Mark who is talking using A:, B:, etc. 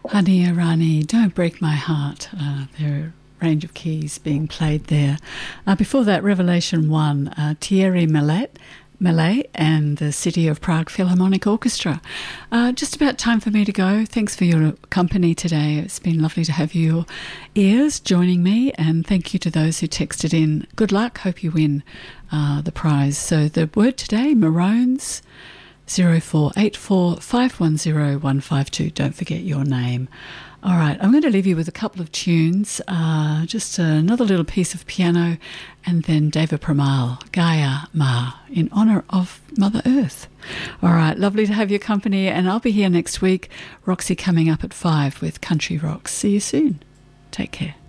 A: Honey Arani, Don't Break My Heart. There are a range of keys being played there. Before that, Revelation 1, Thierry Millet and the City of Prague Philharmonic Orchestra. Just about time for me to go. Thanks for your company today. It's been lovely to have your ears joining me, and thank you to those who texted in. Good luck. Hope you win the prize. So the word today, Maroons, 0484 510 152. Don't forget your name. All right, I'm going to leave you with a couple of tunes, just another little piece of piano, and then Deva Premal, Gaia Ma, in honour of Mother Earth. All right, lovely to have your company, and I'll be here next week. Roxy coming up at 5 with Country Rocks. See you soon. Take care.